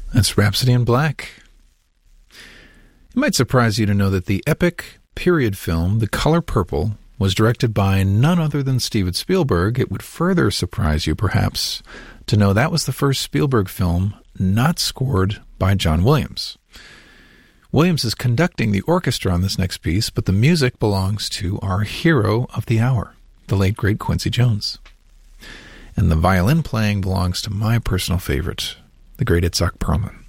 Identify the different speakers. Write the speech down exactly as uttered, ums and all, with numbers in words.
Speaker 1: That's Rhapsody in Black. It might surprise you to know that the epic period film, The Color Purple, was directed by none other than Steven Spielberg. It would further surprise you, perhaps, to know that was the first Spielberg film not scored by John Williams. Williams is conducting the orchestra on this next piece, but the music belongs to our hero of the hour, the late, great Quincy Jones. And the violin playing belongs to my personal favorite, the great Itzhak Perlman.